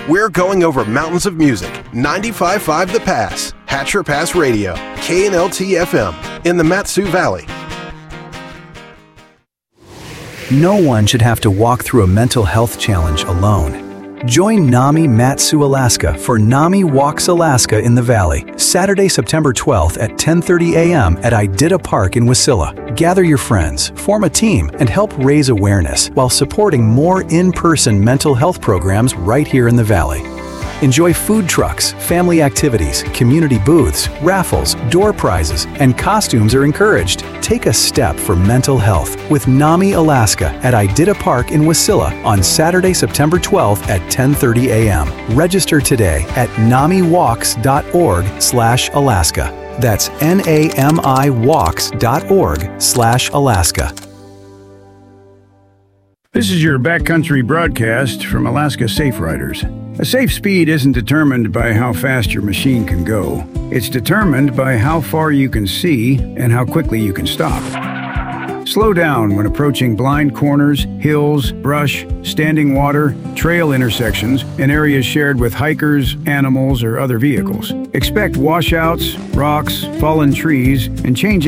We're going over mountains of music. 95.5 The Pass, Hatcher Pass Radio, KNLT FM, in the Mat-Su Valley. No one should have to walk through a mental health challenge alone. Join NAMI Mat-Su Alaska for NAMI Walks Alaska in the Valley, Saturday, September 12th at 10:30 a.m. at Idita Park in Wasilla. Gather your friends, form a team, and help raise awareness while supporting more in-person mental health programs right here in the Valley. Enjoy food trucks, family activities, community booths, raffles, door prizes, and costumes are encouraged. Take a step for mental health with NAMI Alaska at Idita Park in Wasilla on Saturday, September 12th at 10:30 a.m. Register today at namiwalks.org/Alaska. That's NAMIWalks.org/Alaska. This is your backcountry broadcast from Alaska Safe Riders. A safe speed isn't determined by how fast your machine can go. It's determined by how far you can see and how quickly you can stop. Slow down when approaching blind corners, hills, brush, standing water, trail intersections, and areas shared with hikers, animals, or other vehicles. Expect washouts, rocks, fallen trees, and change